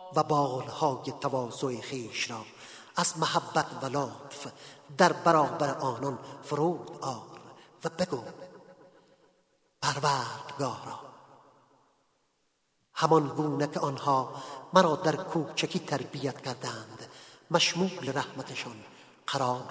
و بالهای تواضع خویش را از محبت و لطف در برابر آنان فرود آر و بگو: پروردگارا، همان گونه که آنها مرا در کوچکی تربیت کردند مشمول رحمتشان قرار